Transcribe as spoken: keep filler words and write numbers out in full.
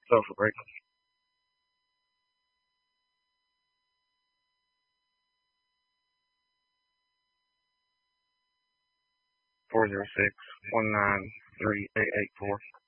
Social break. Four zero six one nine three eight eight four.